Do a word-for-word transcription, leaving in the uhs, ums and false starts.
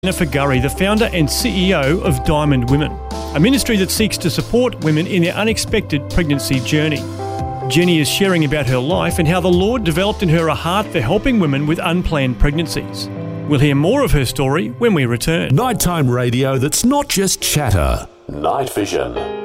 Jennifer Gurry, the founder and C E O of Diamond Women, a ministry that seeks to support women in their unexpected pregnancy journey. Jenny is sharing about her life and how the Lord developed in her a heart for helping women with unplanned pregnancies. We'll hear more of her story when we return. Nighttime radio that's not just chatter. Night Vision.